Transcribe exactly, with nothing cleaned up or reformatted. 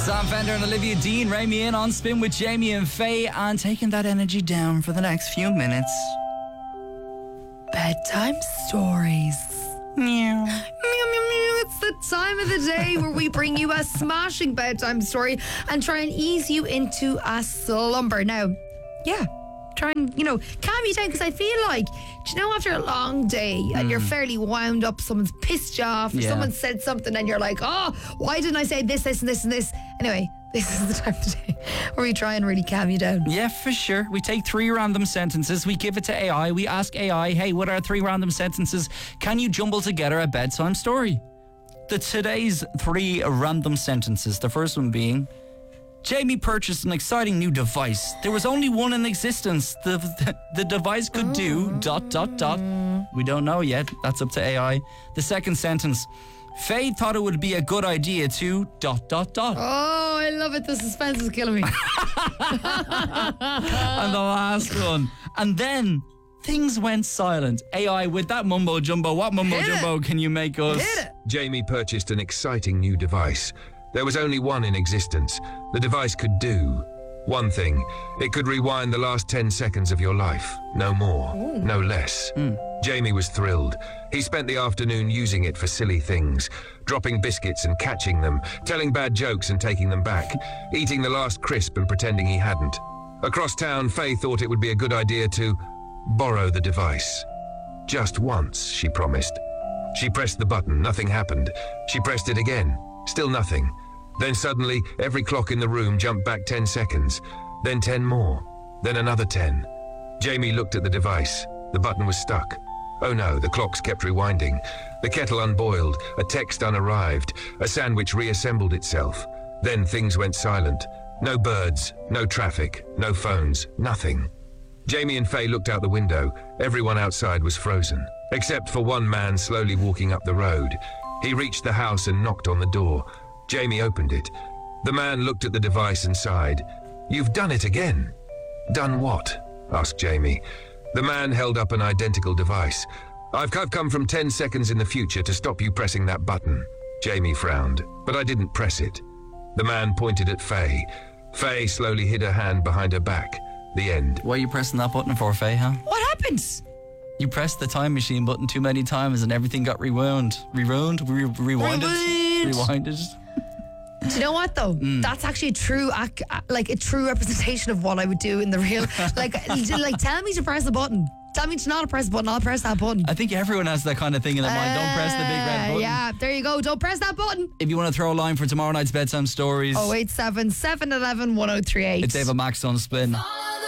Sam Fender and Olivia Dean, Ray me in on Spin with Jamie and Faye, and taking that energy down for the next few minutes. Bedtime stories. Meow. Meow, meow, meow. It's the time of the day where we bring you a smashing bedtime story and try and ease you into a slumber. Now, yeah, try and, you know, calm you down, because I feel like, do you know, after a long day and mm. you're fairly wound up, someone's pissed you off, or yeah. someone said something and you're like, oh, why didn't I say this, this, and this, and this? Anyway, this is the time of the day where we try and really calm you down. Yeah, for sure. We take three random sentences, we give it to A I, we ask A I, hey, what are three random sentences? Can you jumble together a bedtime story? The today's three random sentences, the first one being, Jamie purchased an exciting new device. There was only one in existence. The, the, the device could do dot, dot, dot. We don't know yet. That's up to A I. The second sentence, Faye thought it would be a good idea to dot, dot, dot. Oh, I love it. The suspense is killing me. And the last one. And then things went silent. A I, with that mumbo jumbo, what mumbo Hit jumbo it. can you make us? Hit it. Jamie purchased an exciting new device. There was only one in existence. The device could do one thing. It could rewind the last ten seconds of your life. No more, Ooh. no less. Mm. Jamie was thrilled. He spent the afternoon using it for silly things, dropping biscuits and catching them, telling bad jokes and taking them back, eating the last crisp and pretending he hadn't. Across town, Faye thought it would be a good idea to borrow the device. Just once, she promised. She pressed the button, nothing happened. She pressed it again, still nothing. Then suddenly, every clock in the room jumped back ten seconds, then ten more, then another ten. Jamie looked at the device. The button was stuck. Oh no, the clocks kept rewinding. The kettle unboiled, a text unarrived, a sandwich reassembled itself. Then things went silent. No birds, no traffic, no phones, nothing. Jamie and Faye looked out the window. Everyone outside was frozen, except for one man slowly walking up the road. He reached the house and knocked on the door. Jamie opened it. The man looked at the device and sighed. "You've done it again." "Done what?" asked Jamie. The man held up an identical device. I've, I've come from ten seconds in the future to stop you pressing that button." Jamie frowned. "But I didn't press it." The man pointed at Faye. Faye slowly hid her hand behind her back. The end. What are you pressing that button for, Faye, huh? What happens? You pressed the time machine button too many times and everything got rewound. Rewound? Re- rewinded? Rewind. Rewinded. Do you know what though? Mm. That's actually a true, ac- like a true representation of what I would do in the real. Like, like tell me to press the button. Tell me to not press the button. I'll press that button. I think everyone has that kind of thing in their uh, mind. Don't press the big red button. Yeah, there you go. Don't press that button. If you want to throw a line for tomorrow night's bedtime stories, oh eight seven, seven one one, one oh three eight. It's David Max on Spin.